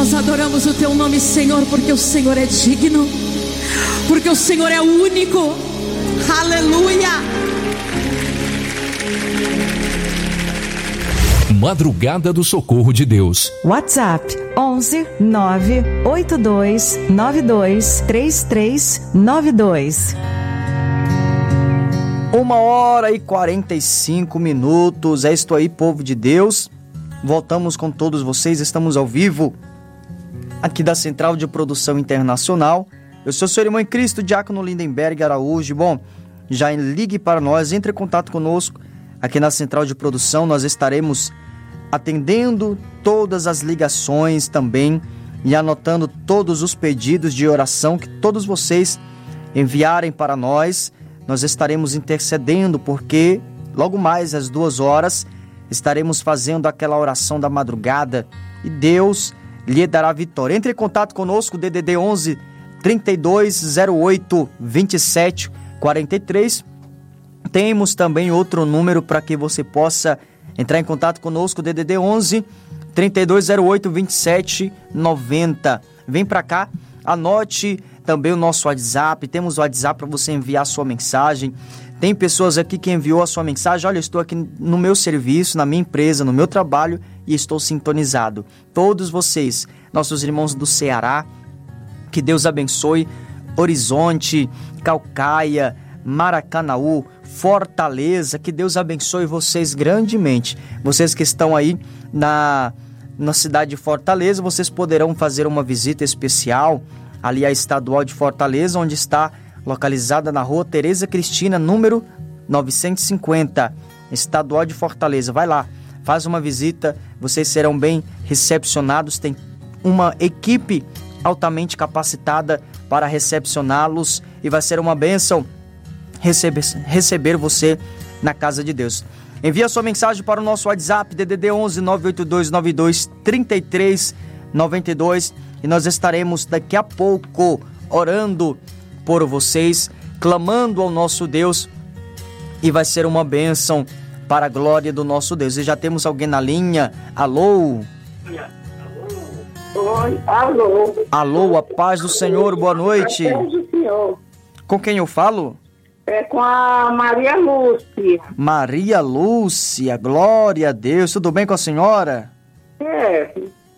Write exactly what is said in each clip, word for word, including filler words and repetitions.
Nós adoramos o teu nome, Senhor, porque o Senhor é digno, porque o Senhor é único. Aleluia. Madrugada do Socorro de Deus. WhatsApp onze nove oito dois nove dois três três nove dois. Uma hora e quarenta e cinco minutos. É isto aí, povo de Deus. Voltamos com todos vocês. Estamos ao vivo aqui da Central de Produção Internacional. Eu sou o seu irmão em Cristo, Diácono Lindenberg Araújo. Bom, já ligue para nós, entre em contato conosco aqui na Central de Produção. Nós estaremos atendendo todas as ligações também e anotando todos os pedidos de oração que todos vocês enviarem para nós. Nós estaremos intercedendo, porque logo mais às duas horas estaremos fazendo aquela oração da madrugada e Deus lhe dará vitória. Entre em contato conosco, D D D onze, trinta e dois, zero oito, vinte e sete, quarenta e três. Temos também outro número para que você possa entrar em contato conosco, D D D onze, trinta e dois, zero oito, vinte e sete, noventa. Vem para cá, anote também o nosso WhatsApp. Temos o WhatsApp para você enviar a sua mensagem. Tem pessoas aqui que enviou a sua mensagem: olha, eu estou aqui no meu serviço, na minha empresa, no meu trabalho e estou sintonizado. Todos vocês, nossos irmãos do Ceará, que Deus abençoe. Horizonte, Caucaia, Maracanaú, Fortaleza, que Deus abençoe vocês grandemente. Vocês que estão aí na, na cidade de Fortaleza, vocês poderão fazer uma visita especial ali à Estadual de Fortaleza, onde está localizada na rua Tereza Cristina, número novecentos e cinquenta, Estadual de Fortaleza. Vai lá, faz uma visita, vocês serão bem recepcionados. Tem uma equipe altamente capacitada para recepcioná-los e vai ser uma bênção receber, receber você na casa de Deus. Envie a sua mensagem para o nosso WhatsApp, D D D onze, nove oito dois nove dois, trinta e três noventa e dois, e nós estaremos daqui a pouco orando por vocês, clamando ao nosso Deus, e vai ser uma bênção para a glória do nosso Deus. E já temos alguém na linha. Alô? Oi, alô. Alô, a paz do Senhor, boa noite. A paz do Senhor. Com quem eu falo? É com a Maria Lúcia. Maria Lúcia, glória a Deus. Tudo bem com a senhora? É,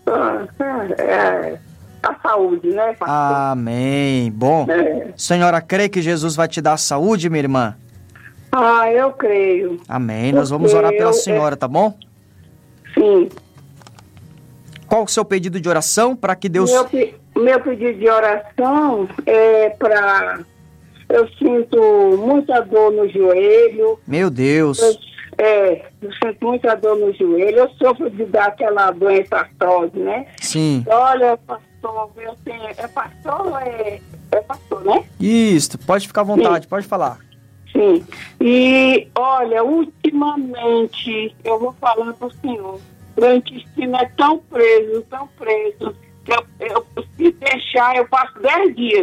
é, é a saúde, né, pastor? Amém. Bom, É. senhora crê que Jesus vai te dar saúde, minha irmã? Ah, eu creio. Amém. Nós vamos orar pela Eu- senhora, tá bom? Sim. Qual o seu pedido de oração para que Deus... Meu, pe- meu pedido de oração é para... Eu sinto muita dor no joelho. Meu Deus. Eu, é, eu sinto muita dor no joelho. Eu sofro de dar aquela doença artrose, né? Sim. Olha, pastor, eu tenho... É pastor ou é... É pastor, né? Isso, pode ficar à vontade, Sim. pode falar. Sim. E, olha, ultimamente, eu vou falar para o senhor, meu intestino é tão preso, tão preso, que eu, eu, se deixar, eu passo dez dias.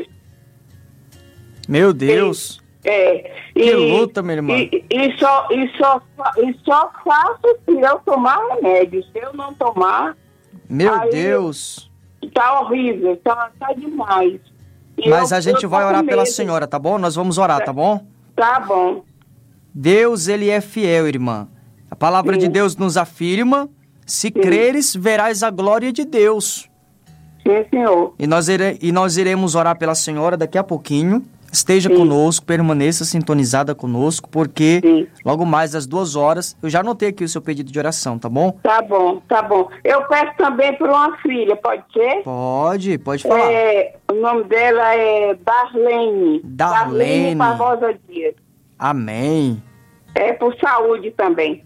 Meu Deus. É. Que E, luta, minha irmã. E, e, só, e, só, fa- e só faço se eu tomar remédio. Se eu não tomar, Meu aí Deus. tá horrível, tá, tá demais. E Mas eu- a gente eu vai tô com orar pela medo. senhora, tá bom? Nós vamos orar, tá bom? Tá bom. Deus, ele é fiel, irmã. A palavra Sim. de Deus nos afirma: se creres, verás a glória de Deus. Sim, senhor. E nós, ire, e nós iremos orar pela senhora daqui a pouquinho. Esteja Sim. conosco, permaneça sintonizada conosco, porque Sim. logo mais às duas horas, eu já anotei aqui o seu pedido de oração, tá bom? Tá bom, tá bom. Eu peço também por uma filha, pode ser? Pode, pode falar. É, o nome dela é Darlene. Darlene. Barbosa Dias. Amém. É por saúde também.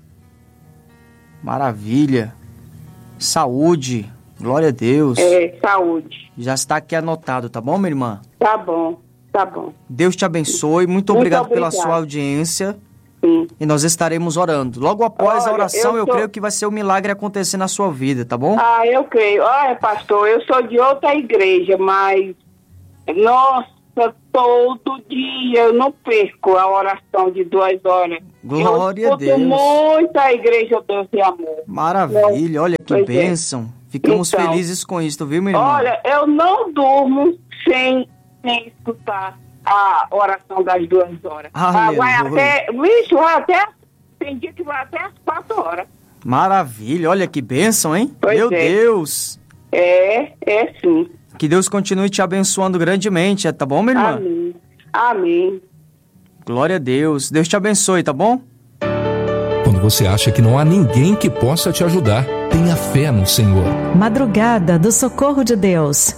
Maravilha. Saúde. Glória a Deus. É, saúde. Já está aqui anotado, tá bom, minha irmã? Tá bom, tá bom. Deus te abençoe. Muito, Muito obrigado pela obrigada. sua audiência. Sim. E nós estaremos orando. Logo após a Olha, oração, eu, eu tô- creio que vai ser um milagre acontecer na sua vida, tá bom? Ah, eu creio. Olha, pastor, eu sou de outra igreja, mas... Nossa, todo dia eu não perco a oração de duas horas. Glória eu a Deus. escuto muito a igreja Deus e Amor. Maravilha, olha que Pois é. bênção. Ficamos Então, felizes com isso, viu, minha irmã? Olha, eu não durmo sem, sem escutar a oração das duas horas. Ah, vai até, vixe, vai até, tem dia que vai até as quatro horas. Maravilha, olha que bênção, hein? Pois Meu é. Deus! É, é sim. Que Deus continue te abençoando grandemente, tá bom, minha irmã? Amém. Amém. Glória a Deus. Deus te abençoe, tá bom? Quando você acha que não há ninguém que possa te ajudar, tenha fé no Senhor. Madrugada do Socorro de Deus.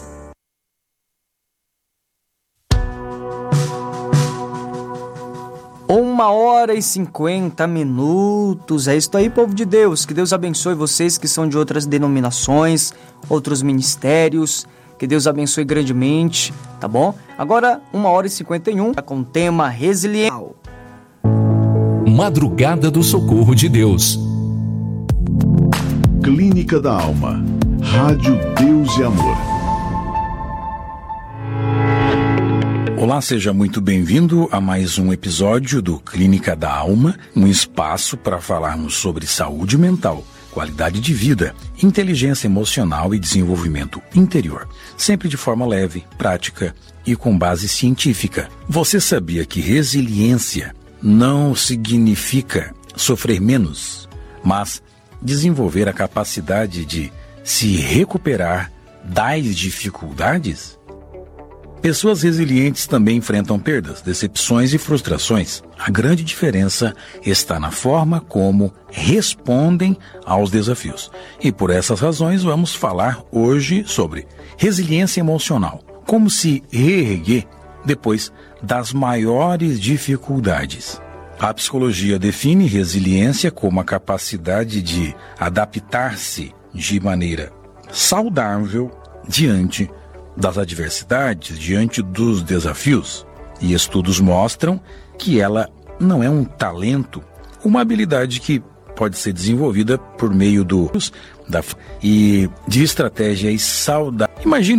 Uma hora e cinquenta minutos. É isso aí, povo de Deus. Que Deus abençoe vocês que são de outras denominações, outros ministérios. Que Deus abençoe grandemente, tá bom? Agora, uma hora e cinquenta e um, com o tema resiliência. Madrugada do Socorro de Deus. Clínica da Alma. Rádio Deus e Amor. Olá, seja muito bem-vindo a mais um episódio do Clínica da Alma, um espaço para falarmos sobre saúde mental, qualidade de vida, inteligência emocional e desenvolvimento interior, sempre de forma leve, prática e com base científica. Você sabia que resiliência não significa sofrer menos, mas desenvolver a capacidade de se recuperar das dificuldades? Pessoas resilientes também enfrentam perdas, decepções e frustrações. A grande diferença está na forma como respondem aos desafios. E por essas razões vamos falar hoje sobre resiliência emocional. Como se reerguer depois das maiores dificuldades. A psicologia define resiliência como a capacidade de adaptar-se de maneira saudável diante das adversidades, diante dos desafios. E estudos mostram que ela não é um talento, uma habilidade que pode ser desenvolvida por meio do da, e de estratégias saudáveis. Imagine